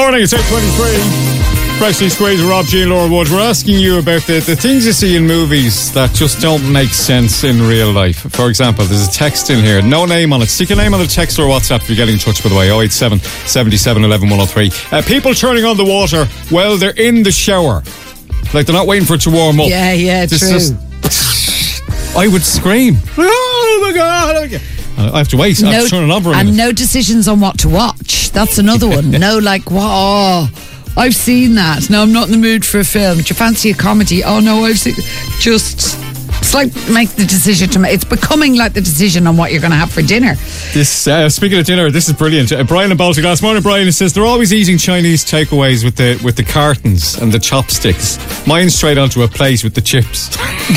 Morning, it's 8:23. Freshly squeezed Rob G and Laura Wood. We're asking you about the things you see in movies that just don't make sense in real life. For example, there's a text in here, no name on it. Stick your name on the text or WhatsApp if you're getting in touch, by the way. 087 77 11 103. People turning on the water while they're in the shower. Like they're not waiting for it to warm up. Yeah, This true. just, I would scream. Oh my God. I have to wait. I have to turn it on for a minute. And no decisions on what to watch. That's another one. No, like, what? Oh, I've seen that. No, I'm not in the mood for a film. Do you fancy a comedy? Oh, no, I've seen... Just... It's like make the decision to make. It's becoming like the decision on what you're going to have for dinner. This speaking of dinner, this is brilliant. Brian in Balticlass. Morning, Brian. He says they're always eating Chinese takeaways with the cartons and the chopsticks. Mine straight onto a plate with the chips.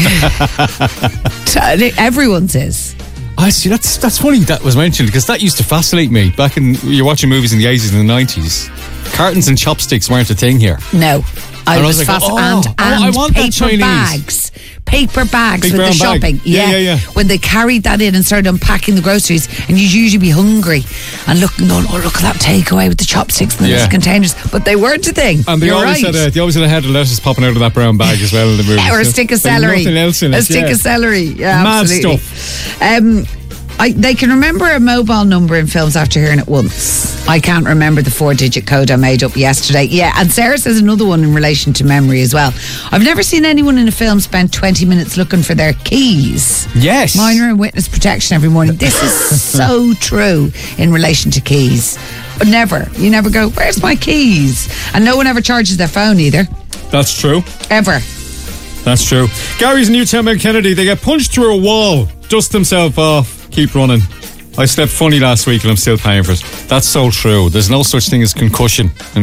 Everyone's is. I see. That's funny that was mentioned because that used to fascinate me back in you're watching movies in the 80s and the 90s. Cartons and chopsticks weren't a thing here. No. I was like, fascinated. I want that paper Chinese. bags. Paper bags Big with the brown bag. shopping. Yeah. When they carried that in and started unpacking the groceries, and you'd usually be hungry and look at that takeaway with the chopsticks and the little containers. But they weren't a thing. And they You're always right. had a head of lettuce popping out of that brown bag as well in the movie. Or a stick of celery. Nothing else in it. A stick of celery. Yeah, Mad absolutely. stuff. They can remember a mobile number in films after hearing it once. I can't remember the 4-digit code I made up yesterday. Yeah, and Sarah says another one in relation to memory as well. I've never seen anyone in a film spend 20 minutes looking for their keys. Yes. Mine are in witness protection every morning. This is so true in relation to keys. But you never go, where's my keys? And no one ever charges their phone either. That's true. Ever. That's true. Gary's in Newtown Mount Kennedy. They get punched through a wall, dust themselves off, keep running. I slept funny last week and I'm still paying for it. That's so true. There's no such thing as concussion.